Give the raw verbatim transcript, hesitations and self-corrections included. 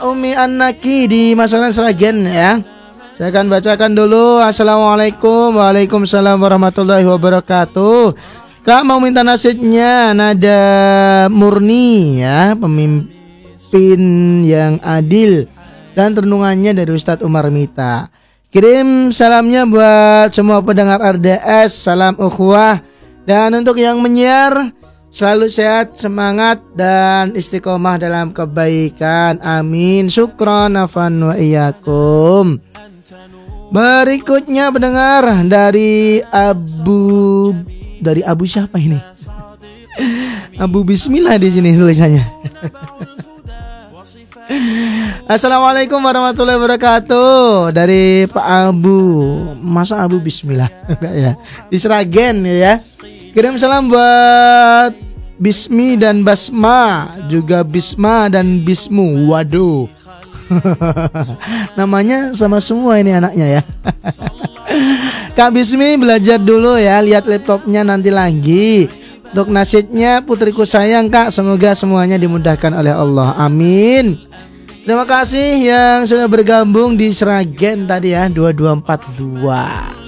Umi An-Naki di Masalah Sragen ya. Saya akan bacakan dulu. Assalamualaikum. Waalaikumsalam warahmatullahi wabarakatuh. Kak mau minta nasihatnya nada murni ya, pemimpin yang adil, dan renungannya dari Ustadz Umar Mita. Kirim salamnya buat semua pendengar R D S. Salam ukhuwah. Dan untuk yang menyiar, selalu sehat, semangat, dan istiqomah dalam kebaikan. Amin. Syukron afan wa iyyakum. Berikutnya pendengar dari Abu dari Abu siapa ini? Abu Bismillah di sini tulisannya. Assalamualaikum warahmatullahi wabarakatuh. Dari Pak Abu. Masa Abu Bismillah? Enggak ya. Di Sragen ya. Kirim salam buat Bismi dan Basma, juga Bisma dan Bismu. Waduh. Namanya sama semua ini anaknya ya. Kak Bismi belajar dulu ya, lihat laptopnya nanti lagi. Untuk nasihatnya, putriku sayang Kak, semoga semuanya dimudahkan oleh Allah. Amin. Terima kasih yang sudah bergabung di Sragen tadi ya, dua dua empat dua.